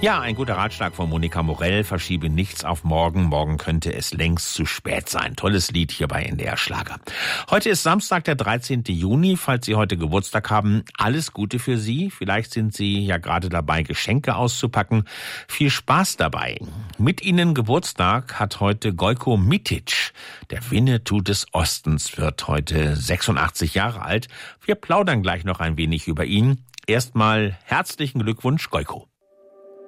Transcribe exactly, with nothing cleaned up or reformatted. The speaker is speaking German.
Ja, ein guter Ratschlag von Monika Morell. Verschiebe nichts auf morgen. Morgen könnte es längst zu spät sein. Tolles Lied hier bei N D R Schlager. Heute ist Samstag, der dreizehnte Juni. Falls Sie heute Geburtstag haben, alles Gute für Sie. Vielleicht sind Sie ja gerade dabei, Geschenke auszupacken. Viel Spaß dabei. Mit Ihnen Geburtstag hat heute Gojko Mitic. Der Winnetou des Ostens wird heute sechsundachtzig Jahre alt. Wir plaudern gleich noch ein wenig über ihn. Erstmal herzlichen Glückwunsch, Gojko.